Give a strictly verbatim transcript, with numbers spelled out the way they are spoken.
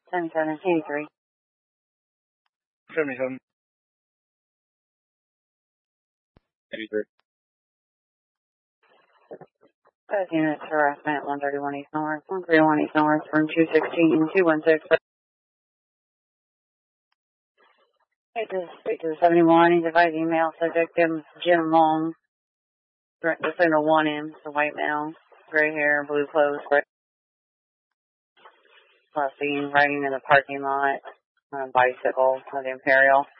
seventy-seven eighty-three. seventy-seven eighty-three. Five units harassment, one thirty-one East North, one thirty-one East North, room two sixteen, two one six. Hey, this is seventy-one. He's advised email subject him Jim Long. Direct the signal one M, it's a white male, gray hair, blue clothes, gray. Last seen riding in the parking lot on a bicycle of the Imperial.